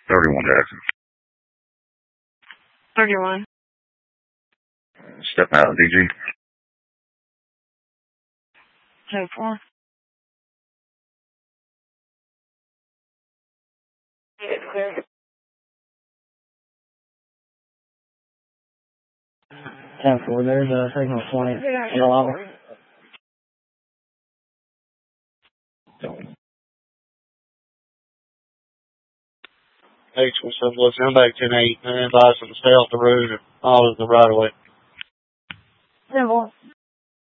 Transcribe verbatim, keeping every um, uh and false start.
thirty-one Jackson. thirty-one. Step out of D G. ten four. ten four, there's a signal twenty. Hello. H was said, look, I'm back ten eight and advise them to stay off the road and all of the right of way. ten four.